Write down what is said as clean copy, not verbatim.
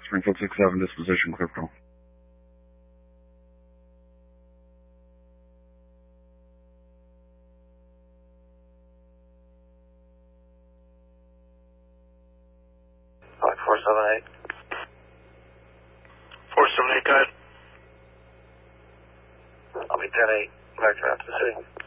Springfield 67, disposition, clear patrol. Like 478. 478, go ahead. I'll be 10-8, back to the city.